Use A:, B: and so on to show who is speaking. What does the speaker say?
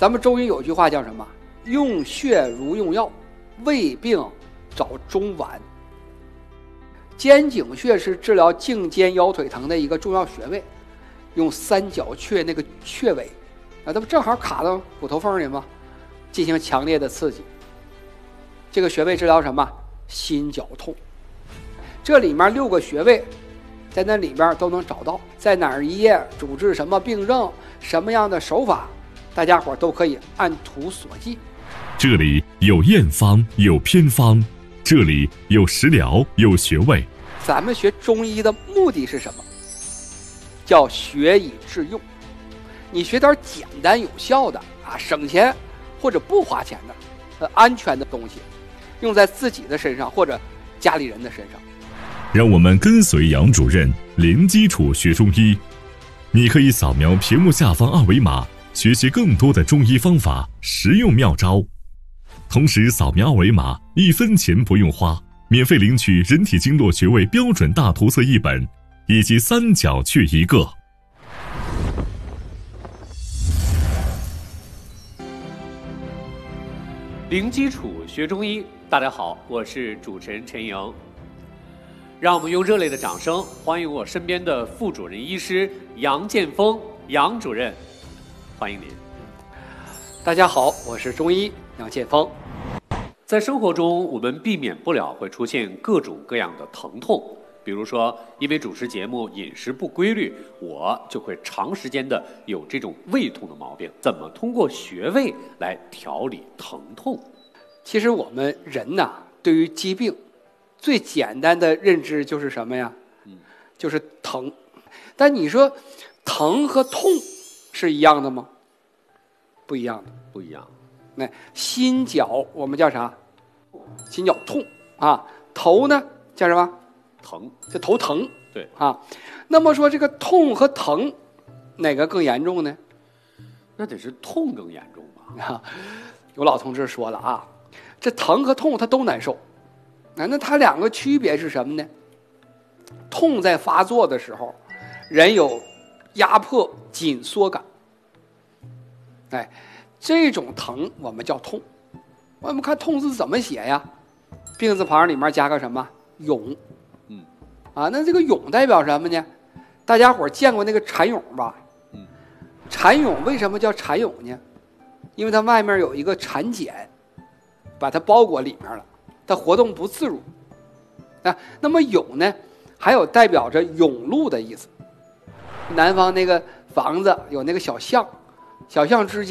A: 咱们中医有句话叫什么？用穴如用药，胃病找中脘。肩颈穴是治疗颈肩腰腿疼的一个重要穴位，用三角穴那个穴位它不正好卡到骨头缝里吗？进行强烈的刺激。这个穴位治疗什么？心绞痛。这里面6个穴位在那里边都能找到，在哪儿一页主治什么病症，什么样的手法，大家伙都可以按图索骥。
B: 这里有验方，有偏方，这里有食疗，有穴位。
A: 咱们学中医的目的是什么？叫学以致用。你学点简单有效的省钱或者不花钱的安全的东西，用在自己的身上或者家里人的身上。
B: 让我们跟随杨主任零基础学中医。你可以扫描屏幕下方2维码，学习更多的中医方法、实用妙招。同时扫描2维码，1分钱不用花，免费领取人体经络穴位标准大图册1本，以及三角穴1个。
C: 零基础学中医，大家好，我是主持人陈莹。让我们用热烈的掌声欢迎我身边的副主任医师杨建峰杨主任，欢迎您。
A: 大家好，我是中医杨建峰。
C: 在生活中，我们避免不了会出现各种各样的疼痛，比如说，因为主持节目饮食不规律，我就会长时间的有这种胃痛的毛病。怎么通过穴位来调理疼痛？
A: 其实我们人呐，对于疾病最简单的认知就是什么呀？就是疼。但你说疼和痛是一样的吗？不一样的，
C: 不一样。
A: 那心绞我们叫啥？心绞痛啊。头呢叫什么？
C: 疼，
A: 这头疼。
C: 对
A: 啊。那么说这个痛和疼哪个更严重呢？
C: 那得是痛更严重吧？
A: 有老同志说了啊，这疼和痛他都难受。那它2个区别是什么呢？痛在发作的时候，人有压迫紧缩感，这种疼我们叫痛。我们看痛字怎么写呀？病字旁里面加个什么？勇。那这个勇代表什么呢？大家伙见过那个蚕蛹吧？蚕蛹为什么叫蚕蛹呢？因为它外面有一个蚕茧，把它包裹里面了，它活动不自如。那么甬呢，还有代表着甬路的意思。南方那个房子有那个小巷，小巷之间